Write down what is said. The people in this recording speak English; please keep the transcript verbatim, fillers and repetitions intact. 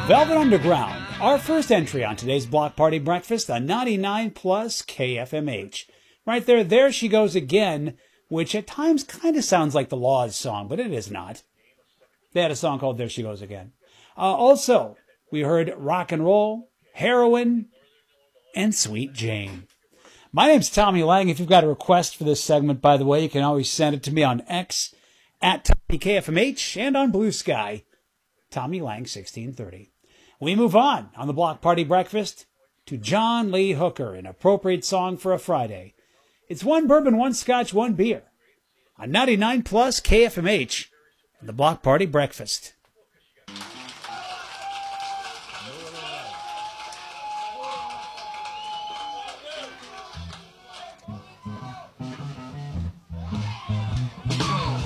Velvet Underground, our first entry on today's Block Party Breakfast on ninety-nine plus K F M H. Right there, There She Goes Again, which at times kind of sounds like the Laws song, but it is not. They had a song called There She Goes Again. Uh, also, we heard Rock and Roll, Heroin, and Sweet Jane. My name's Tommy Lang. If you've got a request for this segment, by the way, you can always send it to me on X, at Tommy K F M H, and on Blue Sky, Tommy Lang sixteen thirty. We move on on the Block Party Breakfast to John Lee Hooker, an appropriate song for a Friday. It's one bourbon, one scotch, one beer on ninety-nine plus K F M H and the Block Party Breakfast.